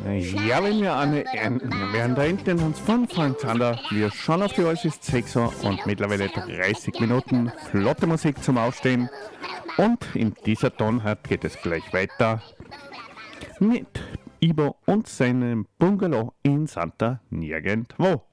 Ja, wenn wir während der Intendanz von Frank Zander, wir schauen auf die Uhr, es ist 6 Uhr und mittlerweile 30 Minuten flotte Musik zum Aufstehen. Und in dieser Tonart geht es gleich weiter mit Ibo und seinem Bungalow in Santa Nirgendwo.